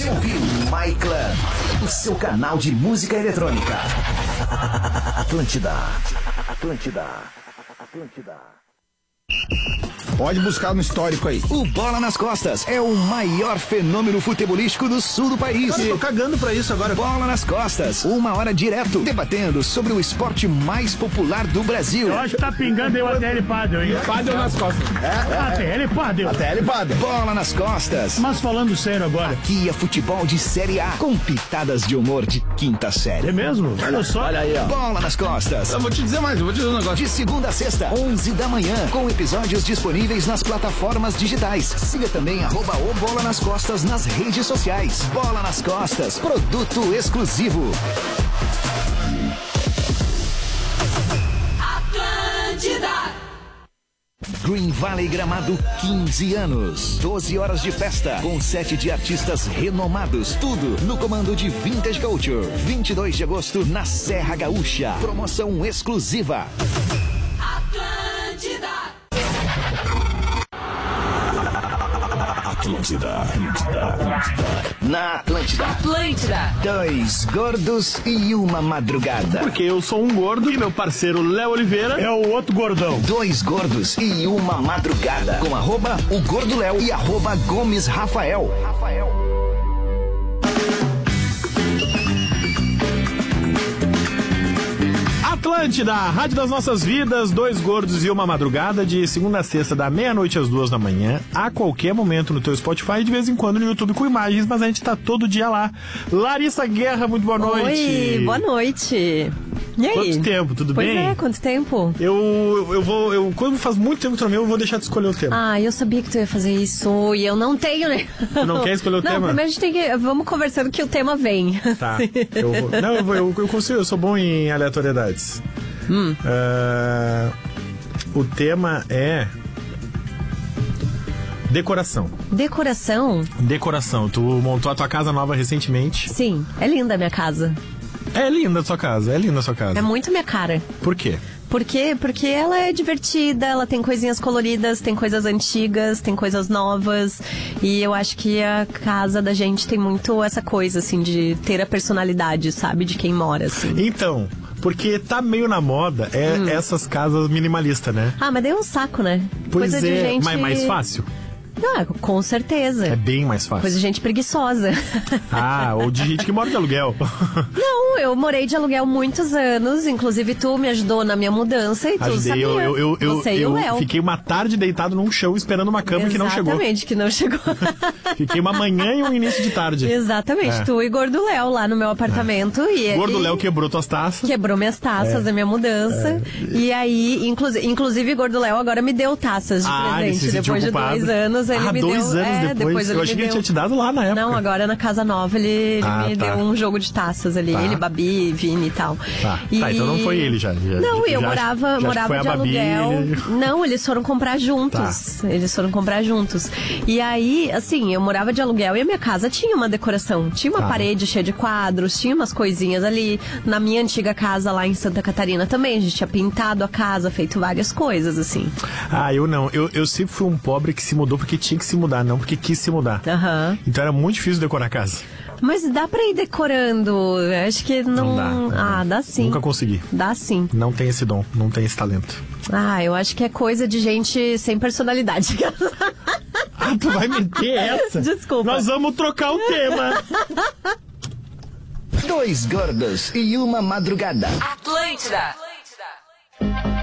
de ouvir My Club, o seu canal de música eletrônica. Atlântida. Pode buscar no histórico aí. O Bola nas Costas é o maior fenômeno futebolístico do sul do país. Eu tô cagando pra isso agora. Bola nas Costas, 1 hora direto, debatendo sobre o esporte mais popular do Brasil. Eu acho que tá pingando aí o ATL Padel, hein? Padel nas costas. ATL Padel. ATL Padel. Bola nas Costas. Mas falando sério agora. Aqui é futebol de Série A, com pitadas de humor de quinta série. É mesmo? Olha só. Olha aí, ó. Bola nas Costas. Eu vou te dizer mais, eu vou te dizer um negócio. De segunda a sexta, 11 da manhã, com episódios disponíveis nas plataformas digitais. Siga também @o Bola nas Costas nas redes sociais. Bola nas Costas, produto exclusivo. Atlântida. Green Valley Gramado, 15 anos. 12 horas de festa, com 7 de artistas renomados. Tudo no comando de Vintage Culture. 22 de agosto, na Serra Gaúcha. Promoção exclusiva. Atlântida. Na Atlântida. 2 gordos e uma madrugada. Porque eu sou um gordo e meu parceiro Léo Oliveira é o outro gordão. 2 gordos e uma madrugada. Com @o Gordo Léo e @Gomes Rafael. Atlântida, Rádio das Nossas Vidas, 2 gordos e uma madrugada, de segunda a sexta, da meia-noite às 2 da manhã, a qualquer momento no teu Spotify e de vez em quando no YouTube com imagens, mas a gente tá todo dia lá. Larissa Guerra, muito boa noite. Oi, boa noite. E aí? Quanto tempo, tudo pois bem? Pois é, quanto tempo? Quando faz muito tempo que tu não eu vou deixar de escolher o tema. Ah, eu sabia que tu ia fazer isso e eu não tenho, né? Tu não quer escolher o tema? Não, primeiro a gente tem que... Vamos conversando que o tema vem. Tá. Eu consigo, eu sou bom em aleatoriedades. O tema é... Decoração. Decoração? Tu montou a tua casa nova recentemente. Sim, é linda a minha casa. É linda a sua casa, É muito minha cara. Por quê? Por quê? Porque ela é divertida, ela tem coisinhas coloridas, tem coisas antigas, tem coisas novas. E eu acho que a casa da gente tem muito essa coisa, assim, de ter a personalidade, sabe? De quem mora, assim. Então, porque tá meio na moda essas casas minimalistas, né? Ah, mas daí é um saco, né? Pois coisa de gente... mas mais fácil? Ah, com certeza. É bem mais fácil. Coisa de gente preguiçosa. Ah, ou de gente que mora de aluguel. Não, eu morei de aluguel muitos anos. Inclusive, tu me ajudou na minha mudança e tu sabia. Você e o Léo. Fiquei uma tarde deitado num chão esperando uma cama que não chegou. Exatamente, que não chegou. Fiquei uma manhã e um início de tarde. Exatamente, tu e Gordo Léo lá no meu apartamento. E Gordo Léo quebrou tuas taças. Quebrou minhas taças da minha mudança. E aí, inclusive, Gordo Léo agora me deu taças de presente. Depois de 2 anos. Ele me 2 deu, anos depois. Eu achei que ele tinha te dado lá na época. Não, agora na casa nova ele me deu um jogo de taças ali. Ele, Babi, Vini e tal. Tá, então não foi ele já. Não, eu morava de aluguel. Não, eles foram comprar juntos. Tá. Eles foram comprar juntos. E aí, assim, eu morava de aluguel e a minha casa tinha uma decoração. Tinha uma parede cheia de quadros, tinha umas coisinhas ali. Na minha antiga casa lá em Santa Catarina também, a gente tinha pintado a casa, feito várias coisas, assim. Ah, eu não. Eu sempre fui um pobre que se mudou porque tinha que se mudar, não porque quis se mudar. Então era muito difícil decorar a casa. Mas dá pra ir decorando. Acho que não dá. Dá sim. Nunca consegui. Dá sim. Não tem esse dom, não tem esse talento. Ah, eu acho que é coisa de gente sem personalidade. Tu vai meter essa? Desculpa. Nós vamos trocar o tema. 2 gordos e uma madrugada. Atlântida.